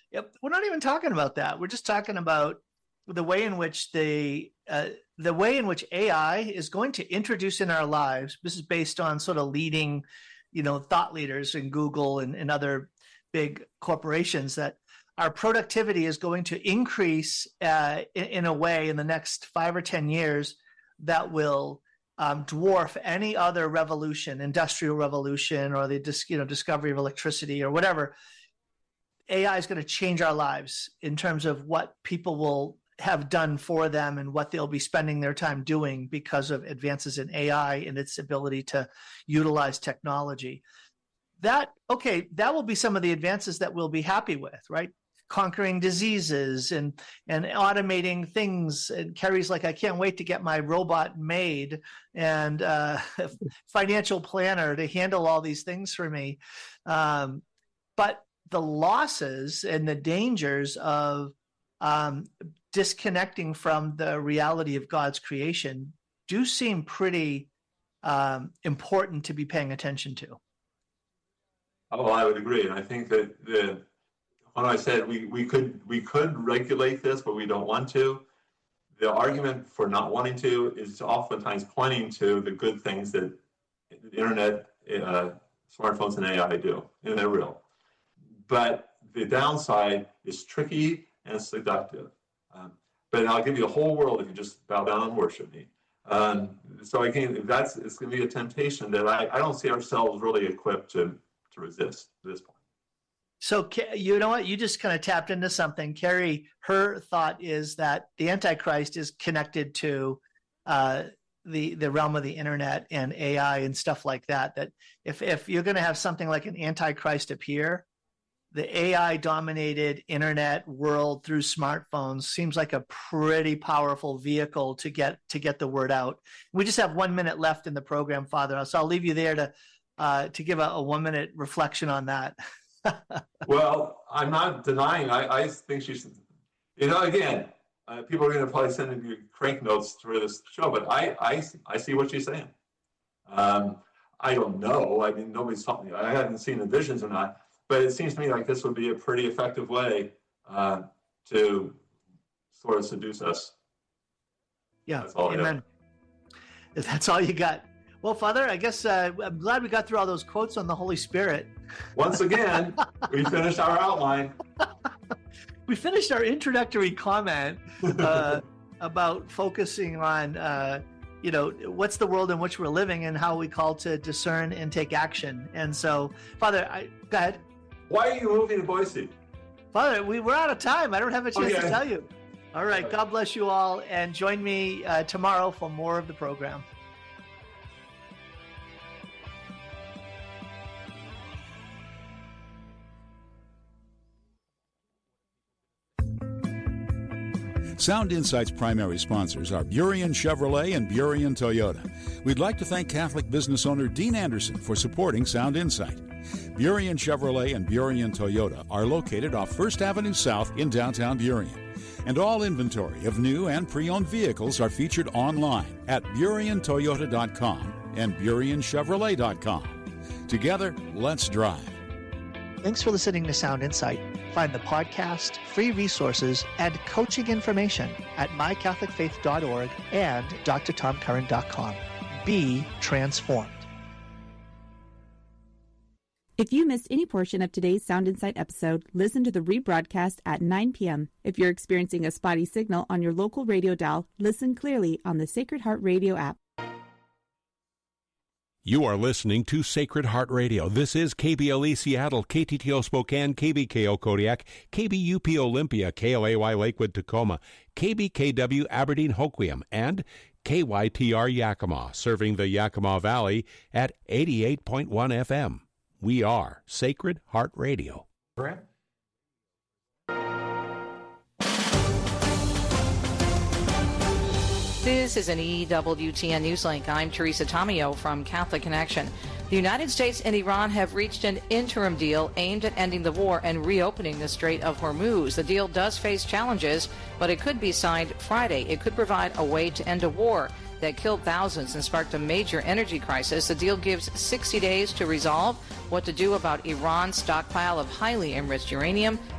Yep. We're not even talking about that. We're just talking about the way in which AI is going to introduce in our lives. This is based on sort of leading, thought leaders in Google and other big corporations, that our productivity is going to increase in a way in the next 5 or 10 years that will dwarf any other revolution, industrial revolution, or the discovery of electricity or whatever. AI is going to change our lives in terms of what people will have done for them and what they'll be spending their time doing because of advances in AI and its ability to utilize technology. That will be some of the advances that we'll be happy with, right? Conquering diseases and automating things. And Kerry's like, I can't wait to get my robot maid and financial planner to handle all these things for me. But the losses and the dangers of disconnecting from the reality of God's creation do seem pretty important to be paying attention to. Oh, I would agree. And I think that when I said we could regulate this, but we don't want to, the argument for not wanting to is oftentimes pointing to the good things that the internet, smartphones, and AI do, and they're real. But the downside is tricky and seductive. But I'll give you the whole world if you just bow down and worship me. So again, it's going to be a temptation that I don't see ourselves really equipped to resist at this point. So you know what? You just kind of tapped into something. Kerry, her thought is that the Antichrist is connected to the realm of the internet and AI and stuff like that. That if you're going to have something like an Antichrist appear, the AI-dominated internet world through smartphones seems like a pretty powerful vehicle to get the word out. We just have 1 minute left in the program, Father, so I'll leave you there to give a 1 minute reflection on that. Well, I'm not denying. I think she's, again, people are going to probably send you crank notes for this show, but I see what she's saying. I don't know. I mean, nobody's talking. I haven't seen the visions or not. But it seems to me like this would be a pretty effective way to sort of seduce us. Yeah, amen. That's all you got. Well, Father, I guess I'm glad we got through all those quotes on the Holy Spirit. Once again, we finished our outline. We finished our introductory comment about focusing on, what's the world in which we're living and how we call to discern and take action. And so, Father, go ahead. Why are you moving to Boise? Father, we're out of time. I don't have a chance to tell you. All right. God bless you all. And join me tomorrow for more of the program. Sound Insight's primary sponsors are Burien Chevrolet and Burien Toyota. We'd like to thank Catholic business owner Dean Anderson for supporting Sound Insight. Burien Chevrolet and Burien Toyota are located off 1st Avenue South in downtown Burien. And all inventory of new and pre-owned vehicles are featured online at BurienToyota.com and BurienChevrolet.com. Together, let's drive. Thanks for listening to Sound Insight. Find the podcast, free resources, and coaching information at mycatholicfaith.org and drtomcurran.com. Be transformed. If you missed any portion of today's Sound Insight episode, listen to the rebroadcast at 9 p.m. If you're experiencing a spotty signal on your local radio dial, listen clearly on the Sacred Heart Radio app. You are listening to Sacred Heart Radio. This is KBLE Seattle, KTTO Spokane, KBKO Kodiak, KBUP Olympia, KLAY Lakewood Tacoma, KBKW Aberdeen Hoquiam, and KYTR Yakima, serving the Yakima Valley at 88.1 FM. We are Sacred Heart Radio. Brent? This is an EWTN Newslink. I'm Teresa Tomeo from Catholic Connection. The United States and Iran have reached an interim deal aimed at ending the war and reopening the Strait of Hormuz. The deal does face challenges, but it could be signed Friday. It could provide a way to end a war that killed thousands and sparked a major energy crisis. The deal gives 60 days to resolve what to do about Iran's stockpile of highly enriched uranium